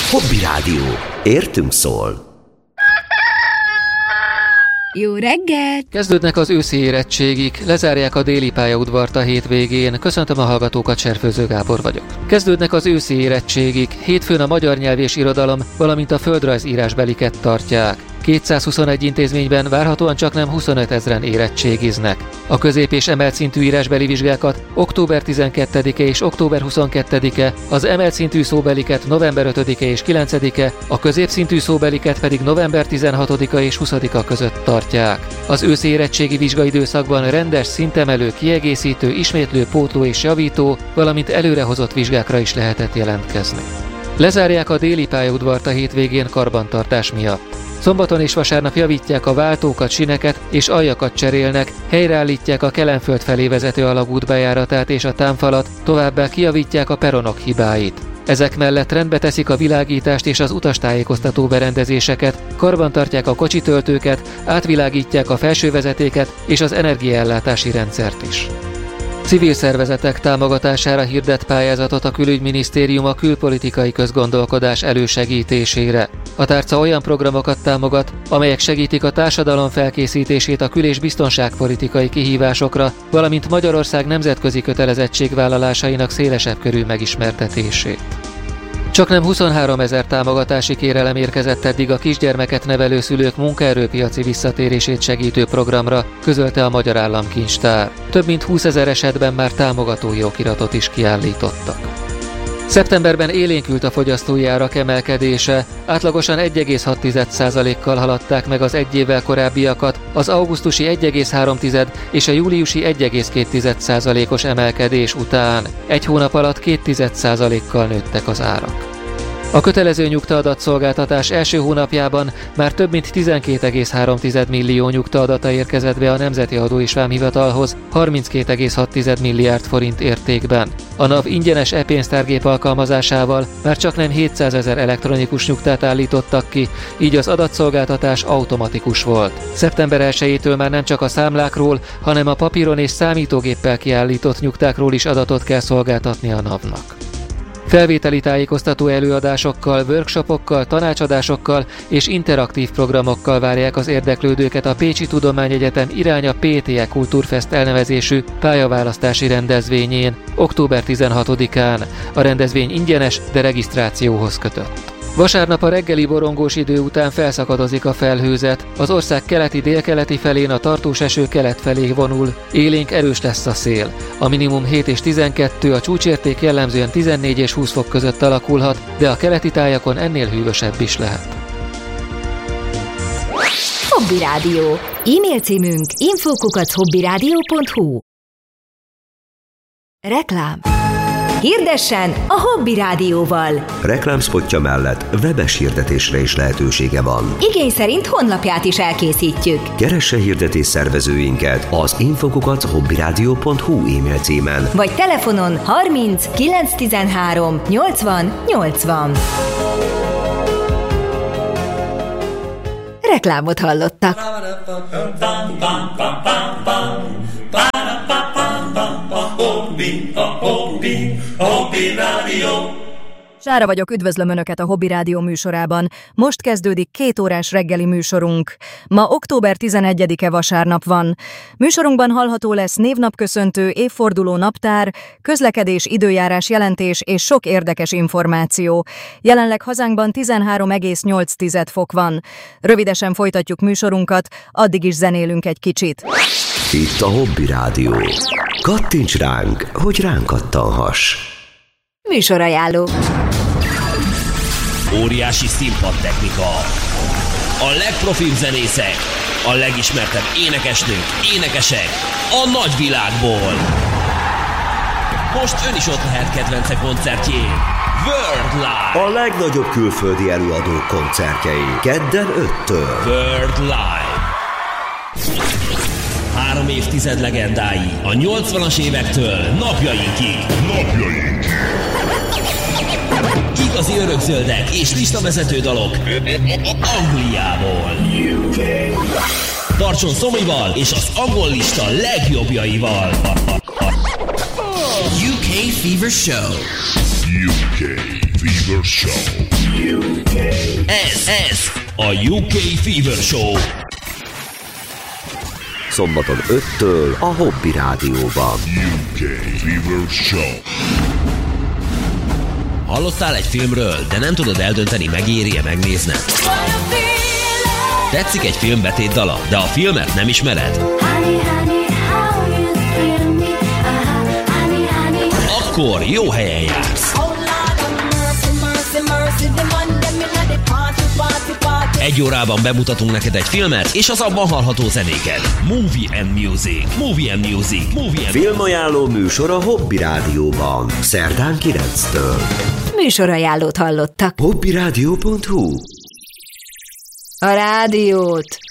Hobby Rádió. Értünk szól. Jó reggelt! Kezdődnek az őszi érettségik, lezárják a déli pályaudvart a hétvégén. Köszöntöm a hallgatókat, Cserfőző Gábor vagyok. Kezdődnek az őszi érettségik, hétfőn a magyar nyelv és irodalom, valamint a földrajz írásbeliket tartják. 221 intézményben várhatóan csaknem 25 000-en érettségiznek. A közép- és emelt szintű írásbeli vizsgákat október 12-e és október 22-e, az emelt szintű szóbeliket november 5-e és 9-e, a középszintű szóbeliket pedig november 16-a és 20-a között tartják. Az őszi érettségi vizsgaidőszakban rendes, szintemelő, kiegészítő, ismétlő, pótló és javító, valamint előrehozott vizsgákra is lehetett jelentkezni. Lezárják a déli pályaudvart a hétvégén karbantartás miatt. Szombaton és vasárnap javítják a váltókat, sineket és aljakat cserélnek, helyreállítják a Kelenföld felé vezető alagút bejáratát és a támfalat, továbbá kijavítják a peronok hibáit. Ezek mellett rendbe teszik a világítást és az utastájékoztató berendezéseket, karbantartják a kocsitöltőket, átvilágítják a felsővezetéket és az energiaellátási rendszert is. Civil szervezetek támogatására hirdet pályázatot a Külügyminisztérium a külpolitikai közgondolkodás elősegítésére. A tárca olyan programokat támogat, amelyek segítik a társadalom felkészítését a kül- és biztonságpolitikai kihívásokra, valamint Magyarország nemzetközi kötelezettségvállalásainak szélesebb körű megismertetését. Csaknem 23 000 támogatási kérelem érkezett eddig a kisgyermeket nevelő szülők munkaerőpiaci visszatérését segítő programra, közölte a Magyar Államkincstár. Több mint 20 000 esetben már támogatói okiratot is kiállítottak. Szeptemberben élénkült a fogyasztói árak emelkedése, átlagosan 1,6%-kal haladták meg az egy évvel korábbiakat, az augusztusi 1,3% és a júliusi 1,2%-os emelkedés után. Egy hónap alatt 2,1%-kal nőttek az árak. A kötelező nyugtaadatszolgáltatás első hónapjában már több mint 12,3 millió nyugtaadata érkezett be a Nemzeti Adó és Vámhivatalhoz 32,6 milliárd forint értékben. A NAV ingyenes e-pénztárgép alkalmazásával már csaknem 700 000 elektronikus nyugtát állítottak ki, így az adatszolgáltatás automatikus volt. Szeptember 1-től már nem csak a számlákról, hanem a papíron és számítógéppel kiállított nyugtákról is adatot kell szolgáltatni a NAV-nak. Felvételi tájékoztató előadásokkal, workshopokkal, tanácsadásokkal és interaktív programokkal várják az érdeklődőket a Pécsi Tudományegyetem Iránya PTE Kultúrfest elnevezésű pályaválasztási rendezvényén, október 16-án. A rendezvény ingyenes, de regisztrációhoz kötött. Vasárnap a reggeli borongós idő után felszakadozik a felhőzet, az ország keleti-délkeleti felén a tartós eső kelet felé vonul, élénk erős lesz a szél. A minimum 7 és 12, a csúcsérték jellemzően 14 és 20 fok között alakulhat, de a keleti tájakon ennél hűvösebb is lehet. Hobby Rádió. E-mail címünk info@hobbyradio.hu. Reklám. Hirdessen a Hobby Rádióval! Reklámszpotja mellett webes hirdetésre is lehetősége van. Igény szerint honlapját is elkészítjük. Keresse hirdetés szervezőinket az info@hobbyradio.hu e-mail címen. Vagy telefonon 30 913 80 80. Reklámot hallottak. Hobby Rádió. Sára vagyok, üdvözlöm Önöket a Hobby Rádió műsorában. Most kezdődik 2 órás reggeli műsorunk. Ma október 11-e vasárnap van. Műsorunkban hallható lesz névnapköszöntő, évforduló naptár, közlekedés, időjárás jelentés és sok érdekes információ. Jelenleg hazánkban 13,8 fok van. Rövidesen folytatjuk műsorunkat, addig is zenélünk egy kicsit. Itt a Hobby Rádió. Kattints ránk, hogy ránk kattanhass. Műsorajánló. Óriási színpadtechnika. A legprofibb zenészek, a legismertebb énekesnők, énekesek a nagyvilágból. Most ön is ott lehet kedvence koncertjén. World Live. A legnagyobb külföldi előadók koncertjei. Kedden 5-től. World Live. 3 évtized legendái a 80-as évektől napjainkig. Igazi örökzöldek és listavezető dalok Angliából. Tartson Szomival és az angol lista legjobbjaival. UK Fever Show. UK Fever Show. Ez a UK Fever Show. Szombaton 5-től a Hobby Rádióban. UK Fever Show. Hallottál egy filmről, de nem tudod eldönteni, megéri-e megnézned? Tetszik egy film betétdala, de a filmet nem ismered? Akkor jó helyen jársz. Egy órában bemutatunk neked egy filmet, és az abban hallható zenéket. Movie and Music. Movie and Music. Movie and Filmajánló műsor a Hobby Rádióban. Szerdán 9-től. Műsorajánlót hallottak. hobbyradio.hu. A rádiót